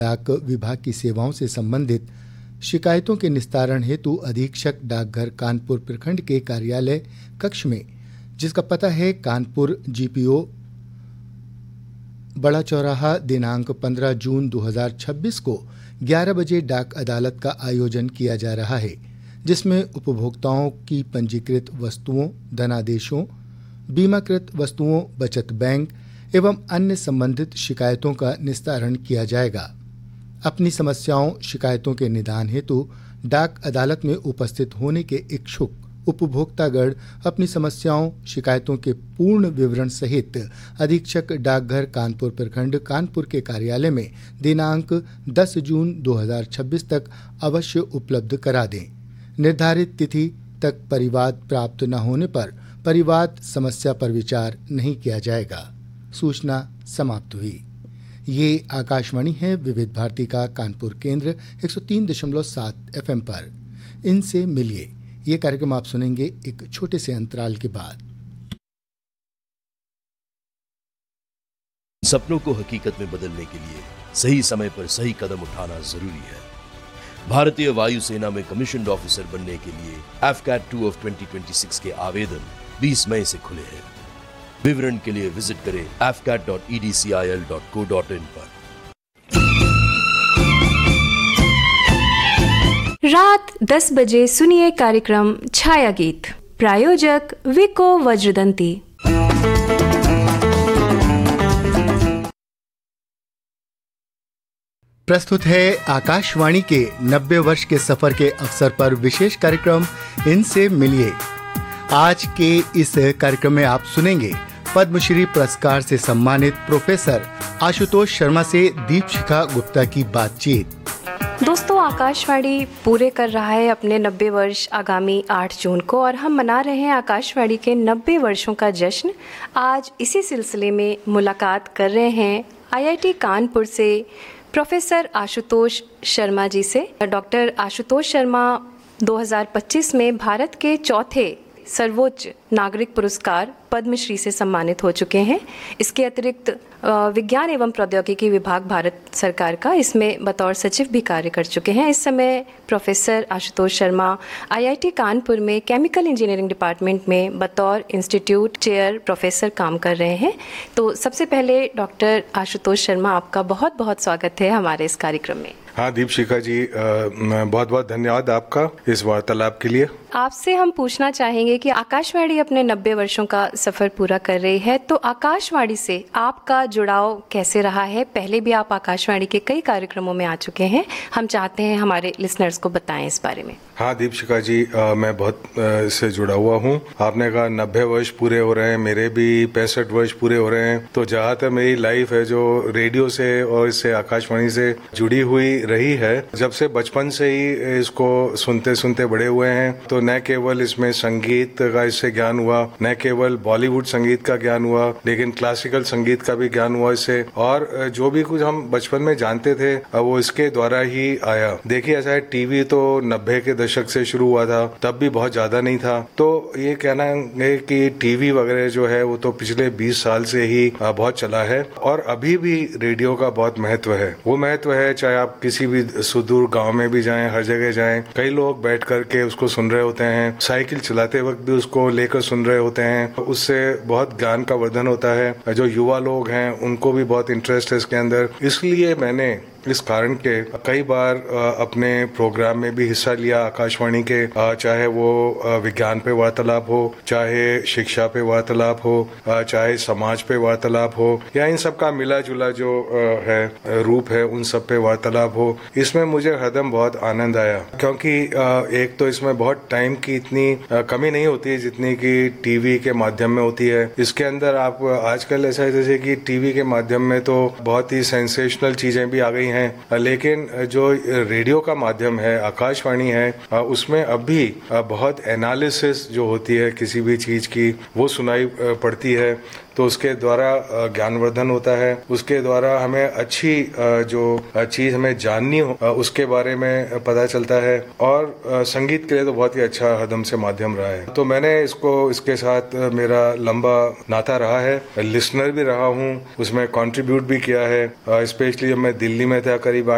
डाक विभाग की सेवाओं से संबंधित शिकायतों के निस्तारण हेतु अधीक्षक डाकघर कानपुर प्रखंड के कार्यालय कक्ष में, जिसका पता है कानपुर GPO बड़ा चौराहा, दिनांक 15 जून 2026 को 11 बजे डाक अदालत का आयोजन किया जा रहा है, जिसमें उपभोक्ताओं की पंजीकृत वस्तुओं, धनादेशों, बीमाकृत वस्तुओं, बचत बैंक एवं अन्य संबंधित शिकायतों का निस्तारण किया जाएगा। अपनी समस्याओं, शिकायतों के निदान हेतु डाक अदालत में उपस्थित होने के इच्छुक उपभोक्तागण अपनी समस्याओं, शिकायतों के पूर्ण विवरण सहित अधीक्षक डाकघर कानपुर प्रखंड कानपुर के कार्यालय में दिनांक 10 जून 2026 तक अवश्य उपलब्ध करा दें। निर्धारित तिथि तक परिवाद प्राप्त न होने पर परिवाद समस्या पर विचार नहीं किया जाएगा। सूचना समाप्त हुई। ये आकाशवाणी है विविध भारती का कानपुर केंद्र 103.7 FM पर। इनसे मिलिए। ये कार्यक्रम आप सुनेंगे एक छोटे से अंतराल के बाद। सपनों को हकीकत में बदलने के लिए सही समय पर सही कदम उठाना जरूरी है। भारतीय वायुसेना में कमीशन्ड ऑफिसर बनने के लिए AFCAT 2 of 2026 के आवेदन 20 मई से खुले हैं। विवरण के लिए विजिट करें afcat.edcil.co.in पर। रात 10 बजे सुनिए कार्यक्रम छाया गीत। प्रायोजक विको वज्रदंती। प्रस्तुत है आकाशवाणी के 90 वर्ष के सफर के अवसर पर विशेष कार्यक्रम इनसे मिलिए। आज के इस कार्यक्रम में आप सुनेंगे पद्मश्री पुरस्कार से सम्मानित प्रोफेसर आशुतोष शर्मा से दीपशिखा गुप्ता की बातचीत। दोस्तों, आकाशवाणी पूरे कर रहा है अपने 90 वर्ष आगामी 8 जून को, और हम मना रहे हैं आकाशवाणी के 90 वर्षों का जश्न। आज इसी सिलसिले में मुलाकात कर रहे हैं IIT कानपुर से प्रोफेसर आशुतोष शर्मा जी से। डॉक्टर आशुतोष शर्मा 2025 में भारत के चौथे सर्वोच्च नागरिक पुरस्कार पद्मश्री से सम्मानित हो चुके हैं। इसके अतिरिक्त विज्ञान एवं प्रौद्योगिकी विभाग भारत सरकार का इसमें बतौर सचिव भी कार्य कर चुके हैं। इस समय प्रोफेसर आशुतोष शर्मा IIT कानपुर में केमिकल इंजीनियरिंग डिपार्टमेंट में बतौर इंस्टीट्यूट चेयर प्रोफेसर काम कर रहे हैं। तो सबसे पहले डॉक्टर आशुतोष शर्मा, आपका बहुत बहुत स्वागत है हमारे इस कार्यक्रम में। हाँ दीपशिखा जी, बहुत बहुत धन्यवाद आपका इस वार्तालाप के लिए। आपसे हम पूछना चाहेंगे कि आकाशवाणी अपने 90 वर्षों का सफ़र पूरा कर रही है, तो आकाशवाणी से आपका जुड़ाव कैसे रहा है? पहले भी आप आकाशवाणी के कई कार्यक्रमों में आ चुके हैं, हम चाहते हैं हमारे लिसनर्स को बताएं इस बारे में। हाँ दीपशिखा जी, मैं बहुत इससे जुड़ा हुआ हूँ। आपने कहा 90 वर्ष पूरे हो रहे हैं, मेरे भी 65 वर्ष पूरे हो रहे हैं। तो जहाँ तक मेरी लाइफ है जो रेडियो से और इससे आकाशवाणी से जुड़ी हुई रही है, जब से बचपन से ही इसको सुनते सुनते बड़े हुए हैं, तो न केवल इसमें संगीत का इससे ज्ञान हुआ, न केवल बॉलीवुड संगीत का ज्ञान हुआ, लेकिन क्लासिकल संगीत का भी ज्ञान हुआ इससे। और जो भी कुछ हम बचपन में जानते थे वो इसके द्वारा ही आया। देखिए, ऐसा है, टीवी तो 90 के दशक से शुरू हुआ था, तब भी बहुत ज्यादा नहीं था। तो ये कहना है कि टीवी वगैरह जो है वो तो पिछले 20 साल से ही बहुत चला है, और अभी भी रेडियो का बहुत महत्व है। वो महत्व है चाहे आप किसी भी सुदूर गांव में भी जाएं, हर जगह जाएं, कई लोग बैठ करके उसको सुन रहे होते हैं, साइकिल चलाते वक्त भी उसको लेकर सुन रहे होते हैं। उससे बहुत ज्ञान का वर्धन होता है। जो युवा लोग हैं उनको भी बहुत इंटरेस्ट है इसके अंदर। इसलिए मैंने इस कारण के कई बार अपने प्रोग्राम में भी हिस्सा लिया आकाशवाणी के, चाहे वो विज्ञान पे वार्तालाप हो, चाहे शिक्षा पे वार्तालाप हो, चाहे समाज पे वार्तालाप हो, या इन सब का मिला जुला जो है रूप है, उन सब पे वार्तालाप हो। इसमें मुझे हरदम बहुत आनंद आया, क्योंकि एक तो इसमें बहुत टाइम की इतनी कमी नहीं होती है जितनी कि टीवी के माध्यम में होती है। इसके अंदर आप आजकल ऐसा है जैसे कि टीवी के माध्यम में तो बहुत ही सेंसेशनल चीजें भी आ गई हैं, लेकिन जो रेडियो का माध्यम है, आकाशवाणी है, उसमें अब भी बहुत एनालिसिस जो होती है किसी भी चीज की वो सुनाई पड़ती है। तो उसके द्वारा ज्ञानवर्धन होता है, उसके द्वारा हमें अच्छी जो चीज हमें जाननी हो उसके बारे में पता चलता है। और संगीत के लिए तो बहुत ही अच्छा हरदम से माध्यम रहा है। तो मैंने इसके साथ मेरा लंबा नाता रहा है, लिसनर भी रहा हूँ, उसमें कंट्रीब्यूट भी किया है। स्पेशली जब मैं दिल्ली में था करीब